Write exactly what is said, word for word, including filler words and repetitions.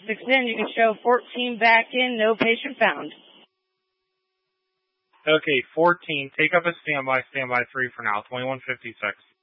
six in. You can show fourteen back in, no patient found. Okay, fourteen, take up a standby, standby three for now, twenty-one fifty-six.